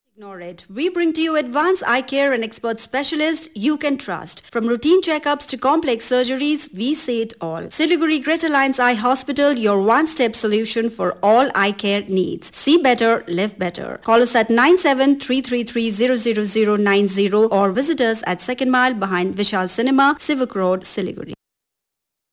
Ignore it. We bring to you advanced eye care and expert specialists you can trust. From routine checkups to complex surgeries, we say it all. Siliguri Greater Alliance Eye Hospital, your one-step solution for all eye care needs. See better, live better. Call us at 9733300090 or visit us at Second Mile behind Vishal Cinema, Civic Road, Siliguri.